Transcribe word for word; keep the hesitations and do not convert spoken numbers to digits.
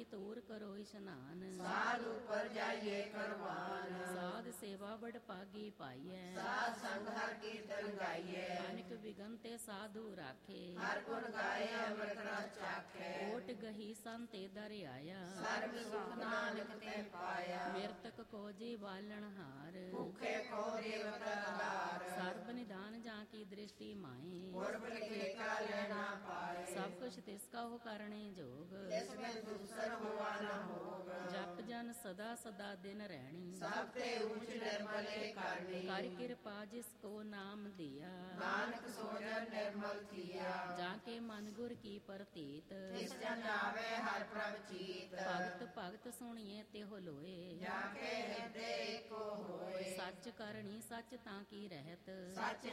ਤੂਰ ਕਰੋ ਇਸ਼ਨਾਨ। ਸਾਧ ਉਪਰ ਜਾਈਏ ਕਰਵਾਨ। ਸਾਧ ਸੇਵਾ ਬੜ ਭਾਗੀ ਪਾਈਐ। ਸਾਧ ਸੰਗ ਹਰ ਕੀਰਤਨ ਗਾਈਏ। ਅਨੇਕ ਵਿਗਨ ਤੇ ਸਾਧੂ ਰਾਖੇ। ਹਰ ਗੁਣ ਗਾਏ ਅੰਮ੍ਰਿਤ ਰਸ ਚਾਖੇ। ਓਟ ਗਹੀ ਸੰਤੇ ਦਰ ਆਇਆ। ਸਰਬ ਸੁਖ ਨਾਨਕ ਤੇ ਪਾਇਆ। ਮਿਰਤਕ ਕੋ ਜੀ ਬਾਲਣ ਹਾਰ। ਭੁਖੇ ਕੋ ਦੇਵਤਾ ਆਧਾਰ। ਸਰਬ ਨਿਦਾਨ ਜਾਂ ਕੀ ਦ੍ਰਿਸ਼ਟੀ ਮਾਏ। ਗੁਰਬ ਲਿਖੇ ਕਾ ਲੈਣਾ ਪਾਏ। ਸਭ ਕੁਛ ਤਿਸ ਕਾ ਹੋ ਕਰਣੇ ਜੋਗ। ਤਿਸ ਵਿੱਚ ਦੂਸਰ ਹੋਆ ਨ ਹੋਗ। ਜਪ ਜਨ ਸਦਾ ਸਦਾ ਦਿਨ ਰਹਿਣੀ। ਸਭ ਤੇ ਉੱਚ ਨਿਰਮਲੇ ਕਰਨੀ। ਕਰ ਕਿਰਪਾ ਜਿਸ ਕੋ ਨਾਮ ਦਿਆ। ਨਾਨਕ ਸੋ ਜਨ ਨਿਰਮਲ ਥੀਆ। ਜਾਂ ਕੇ ਮਨ ਗੁਰ ਕੀ ਪ੍ਰਤੀਤ। ਤਿਸ ਜਨ ਆਵੇ ਹਰ ਪ੍ਰਭ ਚੀਤ। ਭਗਤ ਭਗਤ ਸੁਣੀਏ ਤਿਹੁ ਲੋਏ। ਜਾ ਕੇ ਹਿਰਦੇ ਏਕੋ ਹੋਏ। ਸੱਚ ਕਰਨੀ ਸੱਚ ਤਾਂ ਕੀ ਰਹਿਤ। ਸੱਚ